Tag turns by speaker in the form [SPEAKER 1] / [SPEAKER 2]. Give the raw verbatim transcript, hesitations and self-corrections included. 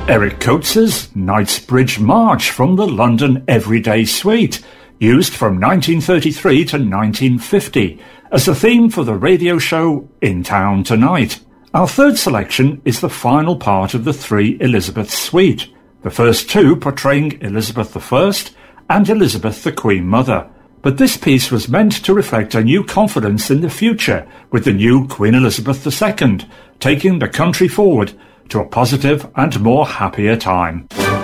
[SPEAKER 1] Eric Coates's Knightsbridge March from the London Everyday Suite, used from nineteen thirty-three to nineteen fifty as the theme for the radio show In Town Tonight. Our third selection is the final part of the three Elizabeth suite, the first two portraying Elizabeth the First and Elizabeth the Queen Mother. But this piece was meant to reflect a new confidence in the future, with the new Queen Elizabeth the Second taking the country forward to a positive and more happier time.